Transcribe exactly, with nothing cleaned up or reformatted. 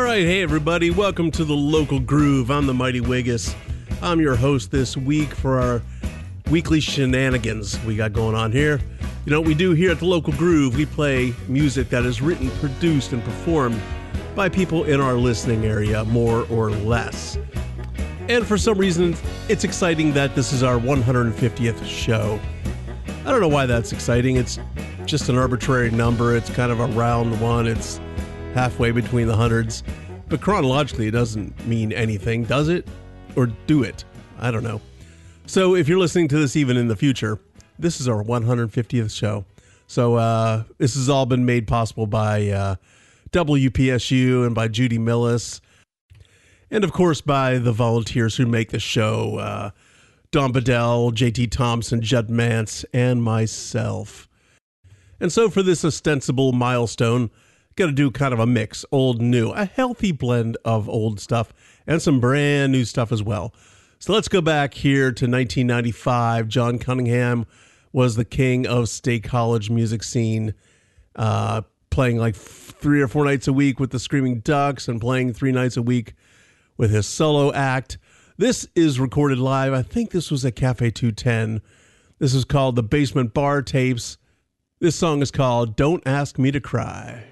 right, hey everybody, welcome to the Local Groove. I'm the Mighty Wiggis. I'm your host this week for our weekly shenanigans we got going on here. You know what we do here at the Local Groove? We play music that is written, produced, and performed by people in our listening area, more or less. And for some reason, it's exciting that this is our one hundred fiftieth show. I don't know why that's exciting. It's just an arbitrary number. It's kind of a round one. It's halfway between the hundreds. But chronologically, it doesn't mean anything, does it? Or do it? I don't know. So if you're listening to this even in the future, this is our one hundred fiftieth show. So uh, this has all been made possible by uh, W P S U and by Judy Millis. And of course by the volunteers who make the show. Uh, Don Bedell, J T Thompson, Judd Mance, and myself. And so for this ostensible milestone, got to do kind of a mix, old, new, a healthy blend of old stuff and some brand new stuff as well. So let's go back here to nineteen ninety-five. John Cunningham was the king of State College music scene, uh, playing like three or four nights a week with the Screaming Ducks and playing three nights a week with his solo act. This is recorded live. I think this was at Cafe two ten. This is called the Basement Bar Tapes. This song is called Don't Ask Me to Cry.